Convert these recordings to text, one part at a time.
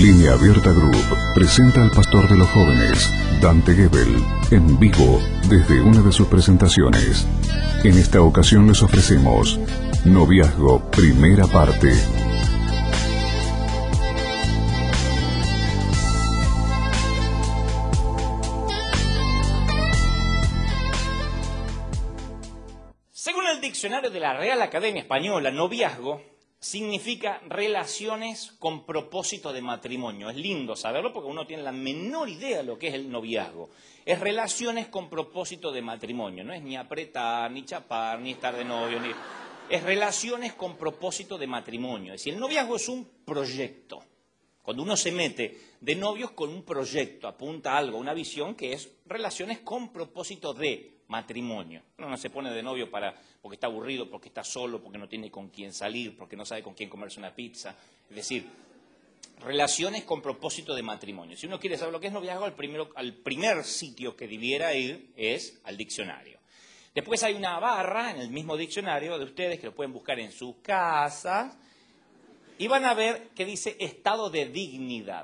Línea Abierta Group presenta al pastor de los jóvenes, Dante Gebel, en vivo desde una de sus presentaciones. En esta ocasión les ofrecemos Noviazgo, primera parte. Según el diccionario de la Real Academia Española, noviazgo significa relaciones con propósito de matrimonio. Es lindo saberlo porque uno tiene la menor idea de lo que es el noviazgo. Es relaciones con propósito de matrimonio. No es ni apretar, ni chapar, ni estar de novio. Es relaciones con propósito de matrimonio. Es decir, el noviazgo es un proyecto. Cuando uno se mete de novios con un proyecto, apunta a algo, una visión que es relaciones con propósito de matrimonio. Uno no se pone de novio porque está aburrido, porque está solo, porque no tiene con quién salir, porque no sabe con quién comerse una pizza. Es decir, relaciones con propósito de matrimonio. Si uno quiere saber lo que es noviazgo, al primer sitio que debiera ir es al diccionario. Después hay una barra en el mismo diccionario de ustedes que lo pueden buscar en sus casas y van a ver que dice estado de dignidad.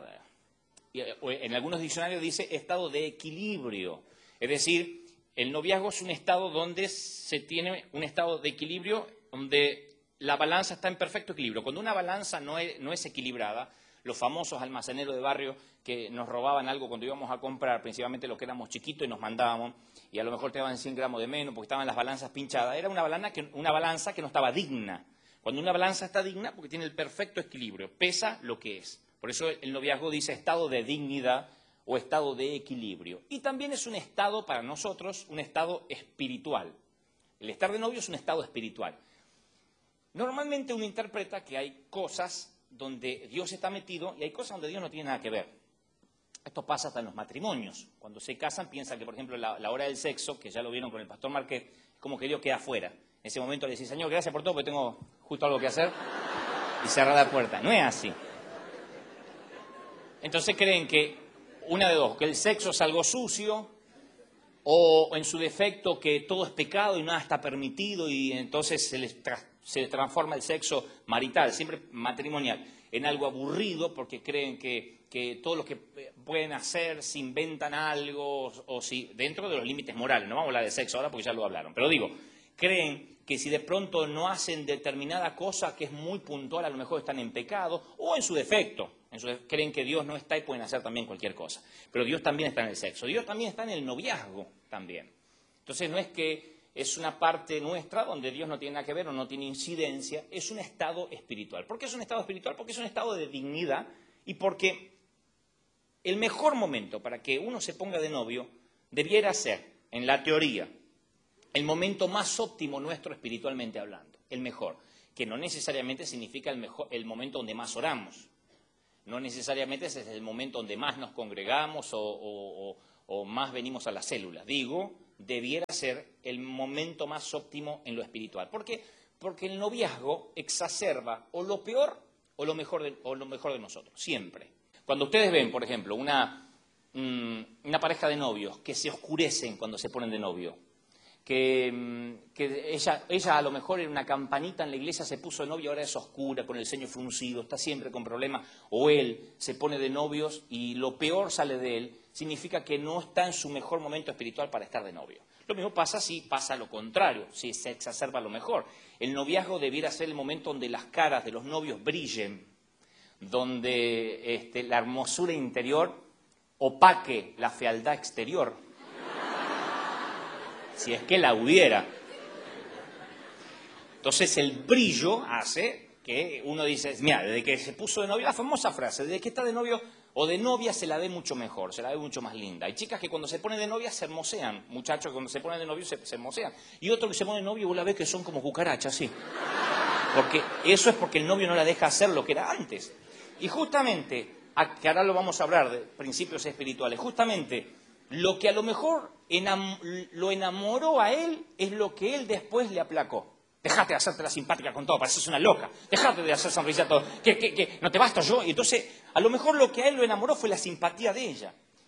En algunos diccionarios dice estado de equilibrio. Es decir, el noviazgo es un estado donde se tiene un estado de equilibrio, donde la balanza está en perfecto equilibrio. Cuando una balanza no es equilibrada, los famosos almaceneros de barrio que nos robaban algo cuando íbamos a comprar, principalmente los que éramos chiquitos y nos mandábamos, y a lo mejor te daban 100 gramos de menos porque estaban las balanzas pinchadas, era una balanza que no estaba digna. Cuando una balanza está digna, porque tiene el perfecto equilibrio, pesa lo que es. Por eso el noviazgo dice estado de dignidad o estado de equilibrio. Y también es un estado, para nosotros, un estado espiritual. El estar de novio es un estado espiritual. Normalmente uno interpreta que hay cosas donde Dios está metido y hay cosas donde Dios no tiene nada que ver. Esto pasa hasta en los matrimonios. Cuando se casan piensan que, por ejemplo, la hora del sexo, que ya lo vieron con el pastor Marqués, es como que Dios queda afuera. En ese momento le dice, Señor, gracias por todo, porque tengo justo algo que hacer, y cerra la puerta. No es así. Entonces creen que una de dos, que el sexo es algo sucio, o en su defecto que todo es pecado y nada está permitido, y entonces se transforma el sexo marital, siempre matrimonial, en algo aburrido, porque creen que todo lo que pueden hacer, si inventan algo, o si dentro de los límites morales, no vamos a hablar de sexo ahora porque ya lo hablaron, pero digo, creen que si de pronto no hacen determinada cosa que es muy puntual, a lo mejor están en pecado, o en su defecto. Creen que Dios no está y pueden hacer también cualquier cosa. Pero Dios también está en el sexo. Dios también está en el noviazgo también. Entonces no es que es una parte nuestra donde Dios no tiene nada que ver o no tiene incidencia, es un estado espiritual. ¿Por qué es un estado espiritual? Porque es un estado de dignidad y porque el mejor momento para que uno se ponga de novio debiera ser, en la teoría, el momento más óptimo nuestro espiritualmente hablando, el mejor, que no necesariamente significa el momento donde más oramos, no necesariamente ese es el momento donde más nos congregamos o más venimos a las células. Digo, debiera ser el momento más óptimo en lo espiritual. ¿Por qué? Porque el noviazgo exacerba o lo peor o lo mejor de nosotros, siempre. Cuando ustedes ven, por ejemplo, una pareja de novios que se oscurecen cuando se ponen de novio, que ella a lo mejor en una campanita en la iglesia se puso de novio, ahora es oscura, con el ceño fruncido, está siempre con problemas, o él se pone de novios y lo peor sale de él, significa que no está en su mejor momento espiritual para estar de novio. Lo mismo pasa si pasa lo contrario, si se exacerba lo mejor. El noviazgo debiera ser el momento donde las caras de los novios brillen, donde la hermosura interior opaque la fealdad exterior, si es que la hubiera. Entonces el brillo hace que uno dice, mira, desde que se puso de novio, la famosa frase, desde que está de novio o de novia se la ve mucho mejor, se la ve mucho más linda. Hay chicas que cuando se ponen de novia se hermosean, muchachos que cuando se ponen de novio se hermosean. Y otros que se ponen de novio, vos la ves que son como cucarachas, sí. Porque eso es porque el novio no la deja hacer lo que era antes. Y justamente, que ahora lo vamos a hablar de principios espirituales, justamente lo que a lo mejor lo enamoró a él es lo que él después le aplacó. Dejate de hacerte la simpática con todo, pareces una loca. Dejate de hacer sonrisar a todo. Que no te basta yo. Y entonces, a lo mejor lo que a él lo enamoró fue la simpatía de ella.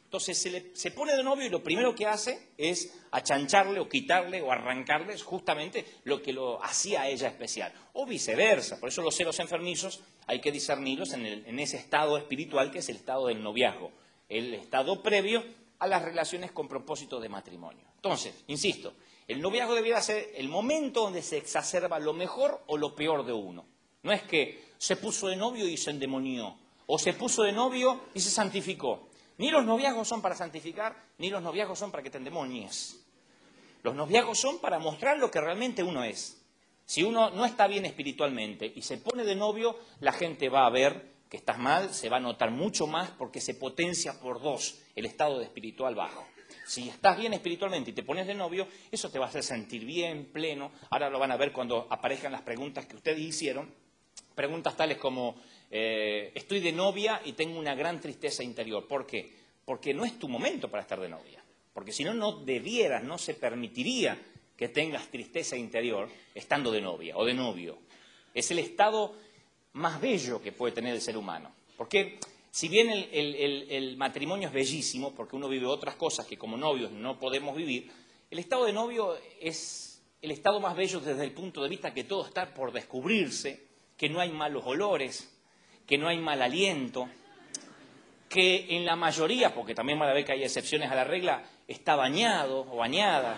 Entonces se pone de novio y lo primero que hace es achancharle o quitarle o arrancarle justamente lo que lo hacía a ella especial. O viceversa. Por eso los celos enfermizos hay que discernirlos en ese estado espiritual que es el estado del noviazgo. El estado previo a las relaciones con propósito de matrimonio. Entonces, insisto, el noviazgo debiera ser el momento donde se exacerba lo mejor o lo peor de uno. No es que se puso de novio y se endemonió, o se puso de novio y se santificó. Ni los noviazgos son para santificar, ni los noviazgos son para que te endemonies. Los noviazgos son para mostrar lo que realmente uno es. Si uno no está bien espiritualmente y se pone de novio, la gente va a ver que estás mal, se va a notar mucho más porque se potencia por 2 el estado de espiritual bajo. Si estás bien espiritualmente y te pones de novio, eso te va a hacer sentir bien, pleno. Ahora lo van a ver cuando aparezcan las preguntas que ustedes hicieron. Preguntas tales como, estoy de novia y tengo una gran tristeza interior. ¿Por qué? Porque no es tu momento para estar de novia. Porque si no, no debieras, no se permitiría que tengas tristeza interior estando de novia o de novio. Es el estado más bello que puede tener el ser humano. Porque si bien el matrimonio es bellísimo, porque uno vive otras cosas que como novios no podemos vivir, el estado de novio es el estado más bello desde el punto de vista que todo está por descubrirse, que no hay malos olores, que no hay mal aliento, que en la mayoría, porque también van a ver que hay excepciones a la regla, está bañado o bañada.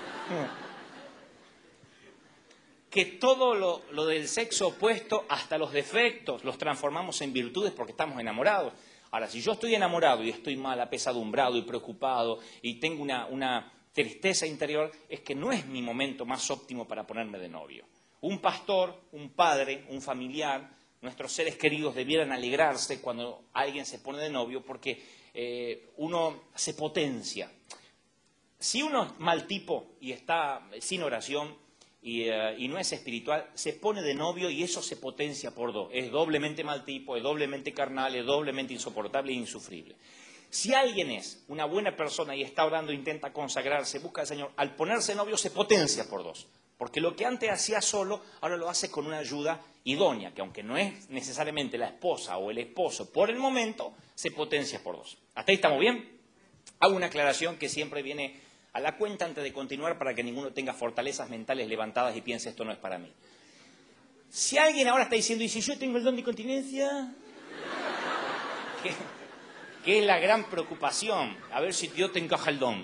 Que todo lo del sexo opuesto, hasta los defectos, los transformamos en virtudes porque estamos enamorados. Ahora, si yo estoy enamorado y estoy mal, apesadumbrado y preocupado y tengo una tristeza interior, es que no es mi momento más óptimo para ponerme de novio. Un pastor, un padre, un familiar, nuestros seres queridos debieran alegrarse cuando alguien se pone de novio porque uno se potencia. Si uno es mal tipo y está sin oración y no es espiritual, se pone de novio y eso se potencia por 2. Es doblemente mal tipo, es doblemente carnal, es doblemente insoportable e insufrible. Si alguien es una buena persona y está orando, intenta consagrarse, busca al Señor, al ponerse novio se potencia por 2. Porque lo que antes hacía solo, ahora lo hace con una ayuda idónea, que aunque no es necesariamente la esposa o el esposo por el momento, se potencia por 2. ¿Hasta ahí estamos bien? Hago una aclaración que siempre viene a la cuenta antes de continuar para que ninguno tenga fortalezas mentales levantadas y piense esto no es para mí. Si alguien ahora está diciendo, ¿y si yo tengo el don de continencia? ¿Qué es la gran preocupación? A ver si Dios te encaja el don.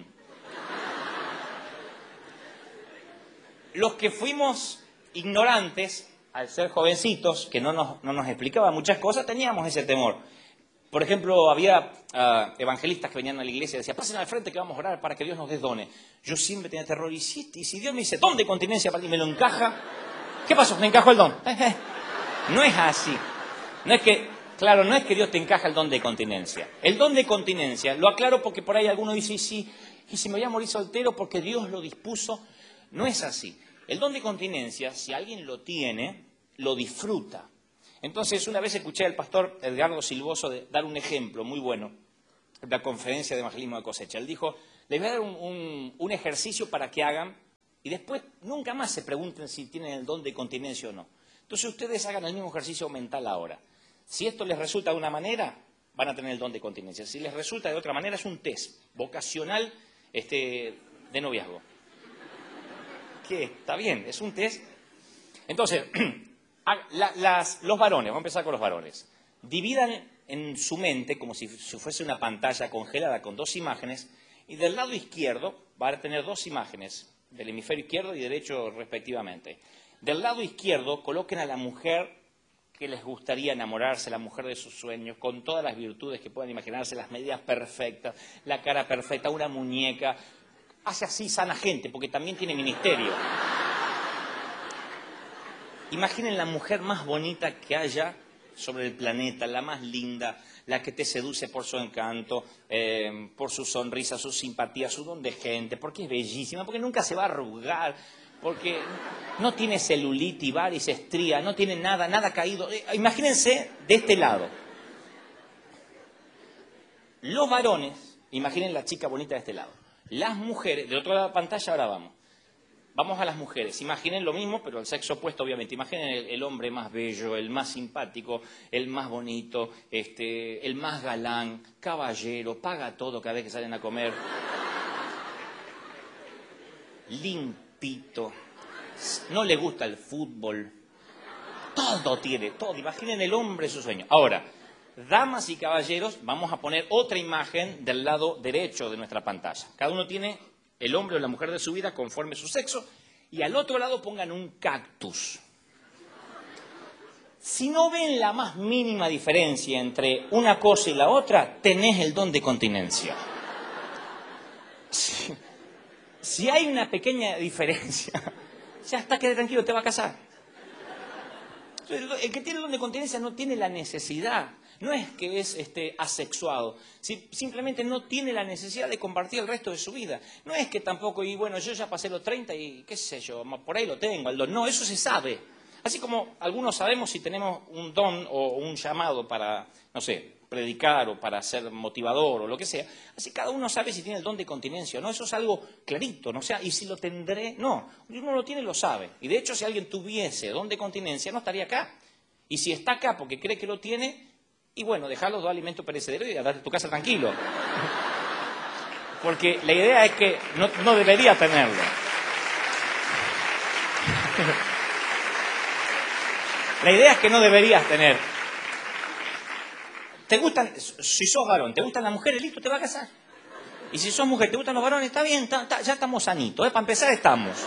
Los que fuimos ignorantes, al ser jovencitos, que no nos explicaba muchas cosas, teníamos ese temor. Por ejemplo, había evangelistas que venían a la iglesia y decían, pasen al frente que vamos a orar para que Dios nos dé dones. Yo siempre tenía terror. Y si Dios me dice, don de continencia para ti, me lo encaja, ¿qué pasó? ¿Me encajó el don? No es así. No es que Dios te encaja el don de continencia. El don de continencia, lo aclaro porque por ahí alguno dice, y si me voy a morir soltero porque Dios lo dispuso. No es así. El don de continencia, si alguien lo tiene, lo disfruta. Entonces, una vez escuché al pastor Edgardo Silvoso dar un ejemplo muy bueno en la conferencia de evangelismo de cosecha. Él dijo, les voy a dar un ejercicio para que hagan y después nunca más se pregunten si tienen el don de continencia o no. Entonces, ustedes hagan el mismo ejercicio mental ahora. Si esto les resulta de una manera, van a tener el don de continencia. Si les resulta de otra manera, es un test vocacional de noviazgo. ¿Qué? Está bien, es un test. Entonces, los varones, vamos a empezar con los varones, dividan en su mente como si fuese una pantalla congelada con 2 imágenes y del lado izquierdo va a tener 2 imágenes, del hemisferio izquierdo y derecho respectivamente. Del lado izquierdo coloquen a la mujer que les gustaría enamorarse, la mujer de sus sueños, con todas las virtudes que puedan imaginarse, las medidas perfectas, la cara perfecta, una muñeca. Hace así sana gente, porque también tiene ministerio. Imaginen la mujer más bonita que haya sobre el planeta, la más linda, la que te seduce por su encanto, por su sonrisa, su simpatía, su don de gente, porque es bellísima, porque nunca se va a arrugar, porque no tiene celulitis, varices, estría, no tiene nada caído. Imagínense de este lado. Los varones, imaginen la chica bonita de este lado. Las mujeres, del otro lado de la pantalla ahora vamos. Vamos a las mujeres. Imaginen lo mismo, pero el sexo opuesto, obviamente. Imaginen el hombre más bello, el más simpático, el más bonito, el más galán, caballero, paga todo cada vez que salen a comer. Limpito. No le gusta el fútbol. Todo tiene, todo. Imaginen el hombre su sueño. Ahora, damas y caballeros, vamos a poner otra imagen del lado derecho de nuestra pantalla. Cada uno tiene el hombre o la mujer de su vida conforme su sexo, y al otro lado pongan un cactus. Si no ven la más mínima diferencia entre una cosa y la otra, tenés el don de continencia. Si hay una pequeña diferencia, ya está, quede tranquilo, te va a casar. El que tiene el don de continencia no tiene la necesidad. No es que es asexuado, simplemente no tiene la necesidad de compartir el resto de su vida. No es que tampoco, y bueno, yo ya pasé los 30 y qué sé yo, por ahí lo tengo, el don. No, eso se sabe. Así como algunos sabemos si tenemos un don o un llamado para, no sé, predicar o para ser motivador o lo que sea. Así cada uno sabe si tiene el don de continencia o no. Eso es algo clarito, ¿no? O sea, y si lo tendré, no. Uno lo tiene, lo sabe. Y de hecho, si alguien tuviese don de continencia, no estaría acá. Y si está acá porque cree que lo tiene, y bueno, dejar los dos alimentos perecederos y andarte a tu casa tranquilo. Porque la idea es que no debería tenerlo. La idea es que no deberías tener. ¿Te gustan? Si sos varón, ¿te gustan las mujeres? Listo, te vas a casar. Y si sos mujer, ¿te gustan los varones? Está bien, ya estamos sanitos. Para empezar, estamos.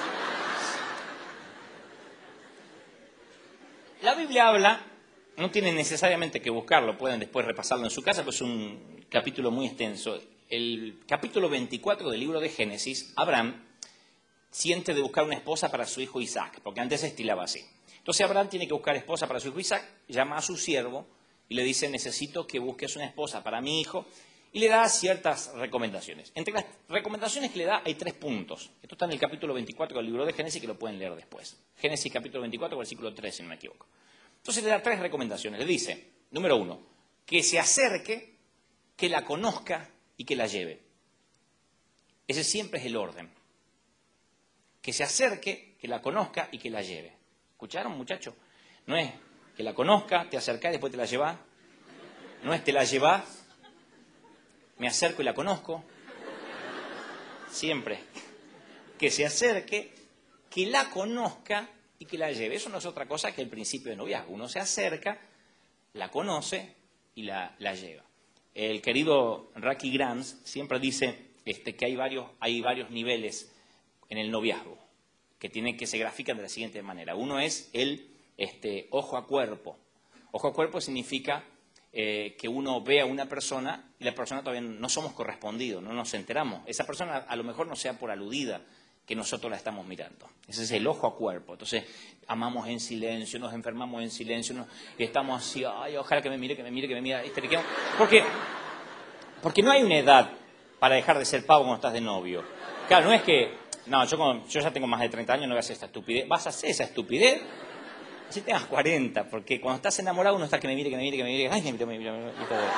La Biblia habla. No tienen necesariamente que buscarlo, pueden después repasarlo en su casa, pues es un capítulo muy extenso. El capítulo 24 del libro de Génesis, Abraham siente de buscar una esposa para su hijo Isaac, porque antes se estilaba así. Entonces Abraham tiene que buscar esposa para su hijo Isaac, llama a su siervo y le dice, necesito que busques una esposa para mi hijo, y le da ciertas recomendaciones. Entre las recomendaciones que le da hay 3 puntos. Esto está en el capítulo 24 del libro de Génesis, que lo pueden leer después. Génesis capítulo 24, versículo 3, si no me equivoco. Entonces le da 3 recomendaciones. Le dice, número 1, que se acerque, que la conozca y que la lleve. Ese siempre es el orden. Que se acerque, que la conozca y que la lleve. ¿Escucharon, muchachos? No es que la conozca, te acercás y después te la llevás. No es te la llevás, me acerco y la conozco. Siempre. Que se acerque, que la conozca y que la lleve. Eso no es otra cosa que el principio de noviazgo. Uno se acerca, la conoce y la lleva. El querido Rocky Grants siempre dice que hay varios niveles en el noviazgo que se grafican de la siguiente manera. Uno es el ojo a cuerpo. Ojo a cuerpo significa que uno ve a una persona y la persona todavía no somos correspondidos, no nos enteramos. Esa persona a lo mejor no sea por aludida que nosotros la estamos mirando. Ese es el ojo a cuerpo. Entonces, amamos en silencio, nos enfermamos en silencio, y estamos así, ay, ojalá que me mire, porque no hay una edad para dejar de ser pavo cuando estás de novio. Claro, no es que, no, yo ya tengo más de 30 años, no voy a hacer esta estupidez. Vas a hacer esa estupidez si tengas 40, porque cuando estás enamorado uno está que me mire, ay, me mire.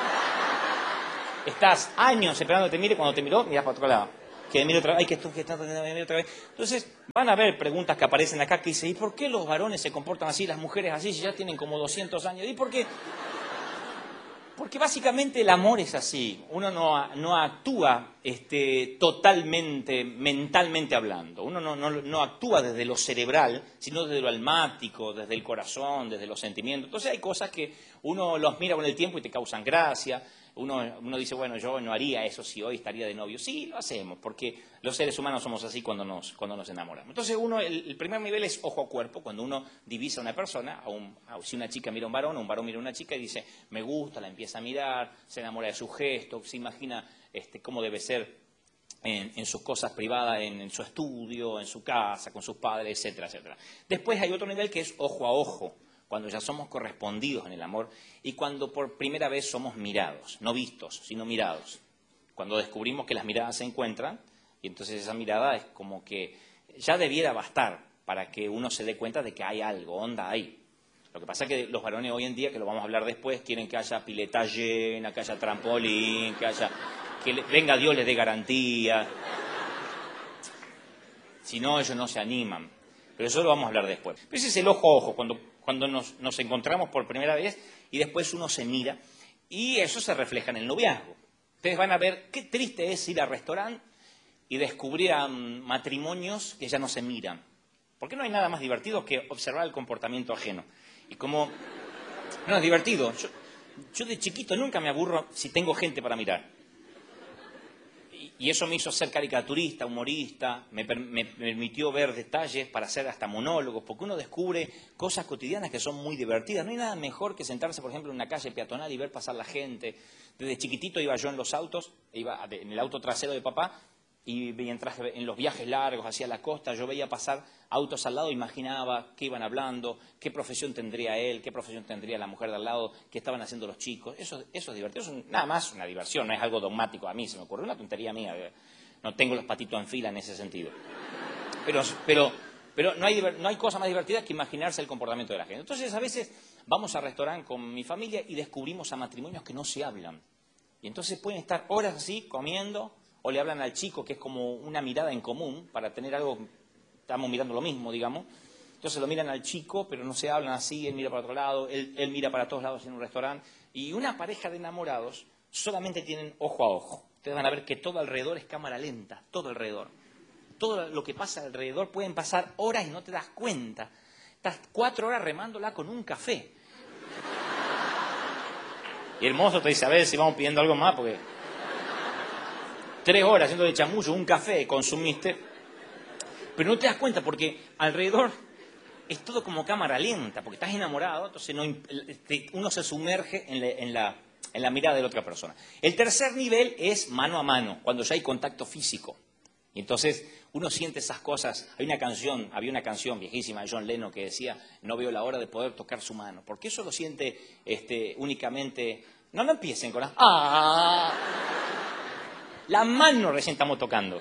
Estás años esperando que te mire, cuando te miró, mirás para otro lado. Que me mire otra vez, ay, que me mire otra vez. Entonces, van a haber preguntas que aparecen acá que dicen, ¿y por qué los varones se comportan así, las mujeres así, si ya tienen como 200 años? ¿Y por qué? Porque básicamente el amor es así. Uno no actúa totalmente, mentalmente hablando. Uno no actúa desde lo cerebral, sino desde lo almático, desde el corazón, desde los sentimientos. Entonces hay cosas que uno los mira con el tiempo y te causan gracia. Uno dice, bueno, yo no haría eso si hoy estaría de novio. Sí, lo hacemos, porque los seres humanos somos así cuando nos enamoramos. Entonces el primer nivel es ojo a cuerpo, cuando uno divisa a una persona, si una chica mira a un varón mira a una chica y dice, me gusta, la empieza a mirar, se enamora de su gesto, se imagina cómo debe ser en sus cosas privadas, en su estudio, en su casa, con sus padres, etcétera, etcétera. Después hay otro nivel que es ojo a ojo, cuando ya somos correspondidos en el amor y cuando por primera vez somos mirados, no vistos, sino mirados. Cuando descubrimos que las miradas se encuentran y entonces esa mirada es como que ya debiera bastar para que uno se dé cuenta de que hay algo, onda ahí. Lo que pasa es que los varones hoy en día, que lo vamos a hablar después, quieren que haya pileta llena, que haya trampolín, que venga Dios les dé garantía. Si no, ellos no se animan. Pero eso lo vamos a hablar después. Pero ese es el ojo a ojo, cuando nos encontramos por primera vez y después uno se mira. Y eso se refleja en el noviazgo. Ustedes van a ver qué triste es ir al restaurante y descubrir a matrimonios que ya no se miran. Porque no hay nada más divertido que observar el comportamiento ajeno. Y como no es divertido, yo de chiquito nunca me aburro si tengo gente para mirar. Y eso me hizo ser caricaturista, humorista, me permitió ver detalles para hacer hasta monólogos, porque uno descubre cosas cotidianas que son muy divertidas. No hay nada mejor que sentarse, por ejemplo, en una calle peatonal y ver pasar la gente. Desde chiquitito iba yo en los autos, iba en el auto trasero de papá, y mientras en los viajes largos hacia la costa yo veía pasar autos al lado, imaginaba qué iban hablando, qué profesión tendría él, qué profesión tendría la mujer de al lado, qué estaban haciendo los chicos. Eso es divertido, es nada más una diversión, no es algo dogmático. A mí se me ocurrió una tontería mía, no tengo los patitos en fila en ese sentido. Pero no hay cosa más divertida que imaginarse el comportamiento de la gente. Entonces a veces vamos al restaurante con mi familia y descubrimos a matrimonios que no se hablan. Y entonces pueden estar horas así comiendo, o le hablan al chico, que es como una mirada en común, para tener algo, estamos mirando lo mismo, digamos. Entonces lo miran al chico, pero no se hablan así, él mira para otro lado, él mira para todos lados en un restaurante. Y una pareja de enamorados solamente tienen ojo a ojo. Ustedes van a ver que todo alrededor es cámara lenta, todo alrededor. Todo lo que pasa alrededor, pueden pasar horas y no te das cuenta. Estás 4 horas remándola con un café. Y el mozo te dice, a ver si vamos pidiendo algo más, porque 3 horas haciendo de chamullo, un café consumiste, pero no te das cuenta porque alrededor es todo como cámara lenta, porque estás enamorado, entonces uno se sumerge en la mirada de la otra persona. El tercer nivel es mano a mano, cuando ya hay contacto físico. Y entonces uno siente esas cosas. Había una canción viejísima de John Lennon que decía, no veo la hora de poder tocar su mano, porque eso lo siente únicamente. No empiecen con la mano recién estamos tocando.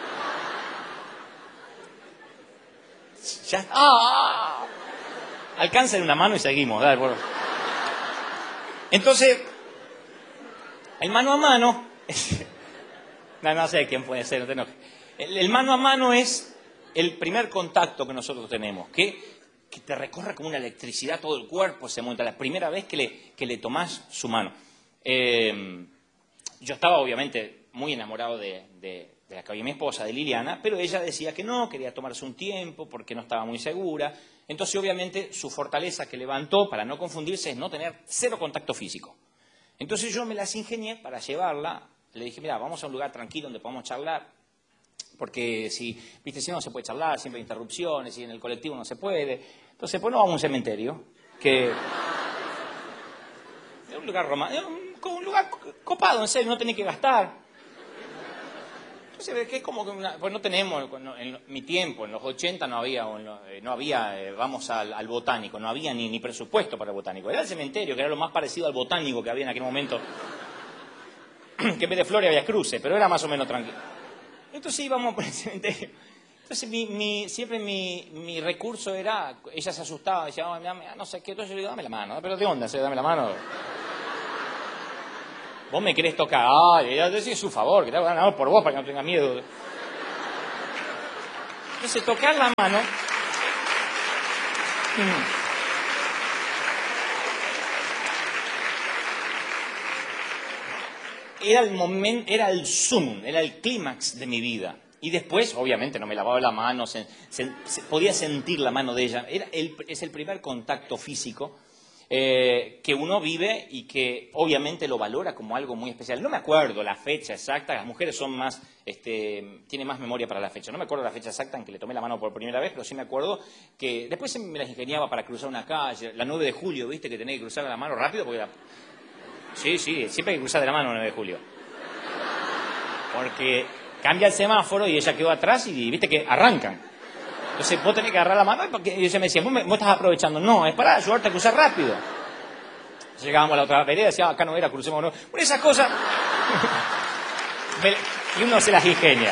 Ya. Alcáncen una mano y seguimos. Dale, por... Entonces, el mano a mano. No sé quién puede ser, no te enojes. El mano a mano es el primer contacto que nosotros tenemos, que te recorre como una electricidad todo el cuerpo, se monta la primera vez que le tomás su mano. Yo estaba obviamente muy enamorado de la que había mi esposa, de Liliana, pero ella decía que no, quería tomarse un tiempo porque no estaba muy segura. Entonces, obviamente, su fortaleza que levantó para no confundirse es no tener 0 contacto físico. Entonces yo me las ingenié para llevarla. Le dije, mira, vamos a un lugar tranquilo donde podamos charlar, porque si no se puede charlar, siempre hay interrupciones, y en el colectivo no se puede. Entonces, pues no vamos a un cementerio, que es un lugar un lugar copado, en serio, no tenés que gastar. Entonces, que es como que pues no tenemos, en mi tiempo, en los 80 no había, vamos al botánico, no había ni presupuesto para el botánico. Era el cementerio, que era lo más parecido al botánico que había en aquel momento, que en vez de flores había cruces, pero era más o menos tranquilo. Entonces íbamos por el cementerio. Entonces siempre mi recurso era, ella se asustaba, decía, no sé qué, entonces yo le digo, dame la mano, pero ¿de onda? Dame la mano. Vos me querés tocar, ella decía su favor, que te hago ganar por vos para que no tenga miedo. Entonces tocar la mano era el momento, era el zoom, era el clímax de mi vida. Y después, obviamente, no me lavaba la mano, podía sentir la mano de ella. Es el primer contacto físico que uno vive y que obviamente lo valora como algo muy especial. No me acuerdo la fecha exacta, las mujeres son más, tienen más memoria para la fecha. No me acuerdo la fecha exacta en que le tomé la mano por primera vez, pero sí me acuerdo que después me las ingeniaba para cruzar una calle. La 9 de julio, ¿viste? Que tenía que cruzar la mano rápido porque Sí, siempre hay que cruzar de la mano el 9 de julio. Porque cambia el semáforo y ella quedó atrás y viste que arrancan. Entonces vos tenés que agarrar la mano porque ella me decía, vos estás aprovechando. No, es para ayudarte a cruzar rápido. Llegábamos a la otra vereda y decía, acá no era, crucémonos. Por esas cosas. Y uno se las ingenia.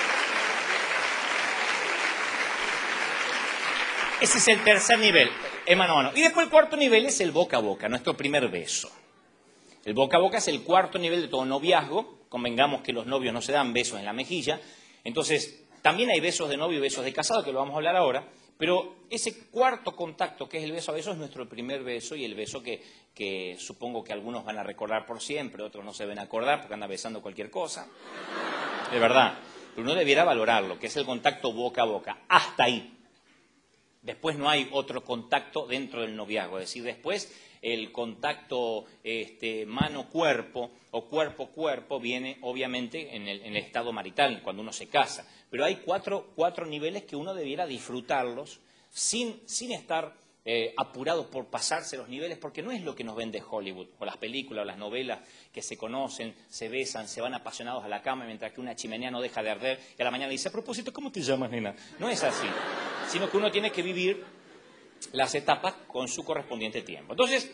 Ese es el tercer nivel, es mano a mano. Y después el cuarto nivel es el boca a boca, nuestro primer beso. El boca a boca es el cuarto nivel de todo noviazgo. Convengamos que los novios no se dan besos en la mejilla. Entonces, También hay besos de novio y besos de casado, que lo vamos a hablar ahora, pero ese cuarto contacto, que es el beso a beso, es nuestro primer beso y el beso que supongo que algunos van a recordar por siempre, otros no se ven a acordar porque andan besando cualquier cosa. De verdad, pero uno debiera valorarlo, que es el contacto boca a boca, hasta ahí. Después no hay otro contacto dentro del noviazgo, es decir, después el contacto mano-cuerpo o cuerpo-cuerpo viene obviamente en el estado marital, cuando uno se casa. Pero hay cuatro niveles que uno debiera disfrutarlos sin estar apurados por pasarse los niveles, porque no es lo que nos vende Hollywood, o las películas, o las novelas, que se conocen, se besan, se van apasionados a la cama, mientras que una chimenea no deja de arder, y a la mañana dice, a propósito, ¿cómo te llamas, nena? No es así, sino que uno tiene que vivir las etapas con su correspondiente tiempo. Entonces,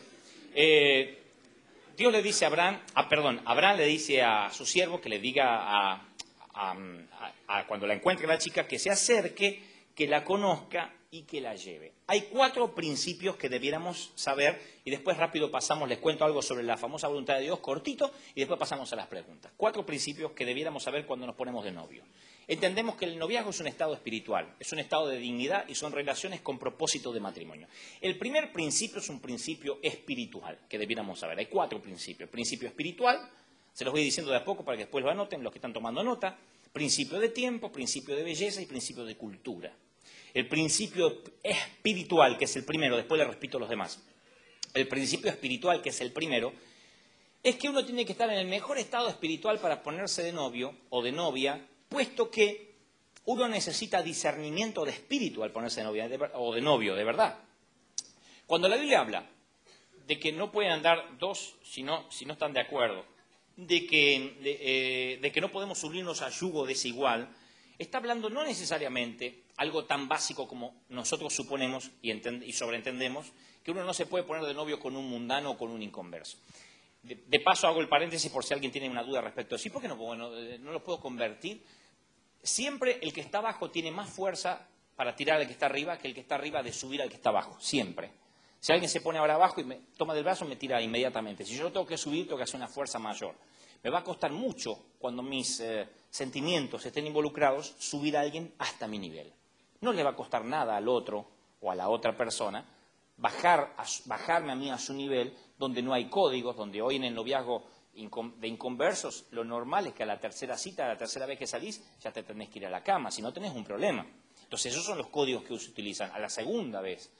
Dios le dice a Abraham le dice a su siervo que le diga cuando la encuentre la chica, que se acerque, que la conozca y que la lleve. Hay 4 principios que debiéramos saber y después rápido pasamos, les cuento algo sobre la famosa voluntad de Dios, cortito, y después pasamos a las preguntas. 4 principios que debiéramos saber cuando nos ponemos de novio. Entendemos que el noviazgo es un estado espiritual, es un estado de dignidad y son relaciones con propósito de matrimonio. El primer principio es un principio espiritual que debiéramos saber. Hay 4 principios. El principio espiritual, se los voy diciendo de a poco para que después lo anoten los que están tomando nota. Principio de tiempo, principio de belleza y principio de cultura. El principio espiritual, que es el primero, después le repito los demás. El principio espiritual, que es el primero, es que uno tiene que estar en el mejor estado espiritual para ponerse de novio o de novia, puesto que uno necesita discernimiento de espíritu al ponerse de novia o de novio, de verdad. Cuando la Biblia habla de que no pueden andar dos si no están de acuerdo, de que no podemos unirnos a yugo desigual, está hablando no necesariamente algo tan básico como nosotros suponemos y sobreentendemos, que uno no se puede poner de novio con un mundano o con un inconverso. De paso hago el paréntesis por si alguien tiene una duda respecto a eso. ¿Por qué no lo puedo convertir? Siempre el que está abajo tiene más fuerza para tirar al que está arriba que el que está arriba de subir al que está abajo, siempre. Si alguien se pone ahora abajo y me toma del brazo, me tira inmediatamente. Si yo lo tengo que subir, tengo que hacer una fuerza mayor. Me va a costar mucho, cuando mis sentimientos estén involucrados, subir a alguien hasta mi nivel. No le va a costar nada al otro o a la otra persona bajarme a mí a su nivel, donde no hay códigos, donde hoy en el noviazgo de inconversos, lo normal es que a la tercera cita, a la tercera vez que salís, ya te tenés que ir a la cama, si no tenés un problema. Entonces esos son los códigos que se utilizan. A la segunda vez,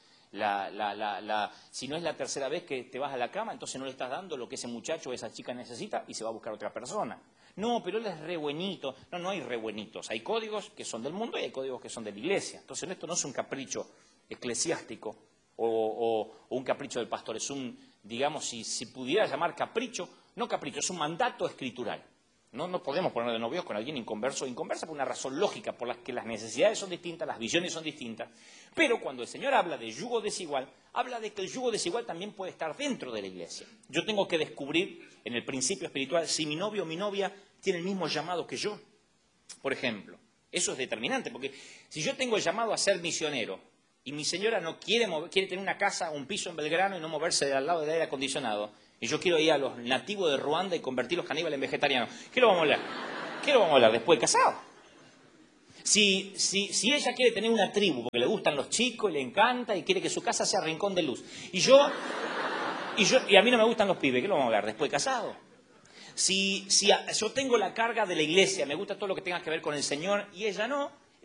si no es la tercera vez que te vas a la cama, entonces no le estás dando lo que ese muchacho o esa chica necesita y se va a buscar otra persona. No, pero él es re buenito. No hay re buenitos. Hay códigos que son del mundo y hay códigos que son de la iglesia. Entonces esto no es un capricho eclesiástico o un capricho del pastor. Es un, digamos, si pudiera llamar capricho, no capricho, es un mandato escritural. No podemos poner de novios con alguien inconverso o inconversa por una razón lógica, por la que las necesidades son distintas, las visiones son distintas. Pero cuando el Señor habla de yugo desigual, habla de que el yugo desigual también puede estar dentro de la iglesia. Yo tengo que descubrir en el principio espiritual si mi novio o mi novia tiene el mismo llamado que yo. Por ejemplo, eso es determinante, porque si yo tengo el llamado a ser misionero y mi señora no quiere tener una casa, un piso en Belgrano y no moverse de al lado del aire acondicionado, y yo quiero ir a los nativos de Ruanda y convertir los caníbales en vegetarianos, ¿qué lo vamos a hablar? ¿Qué lo vamos a hablar después de casado? Si ella quiere tener una tribu, porque le gustan los chicos y le encanta y quiere que su casa sea rincón de luz, y a mí no me gustan los pibes, ¿qué lo vamos a hablar después de casado? Si yo tengo la carga de la iglesia, me gusta todo lo que tenga que ver con el Señor y ella no,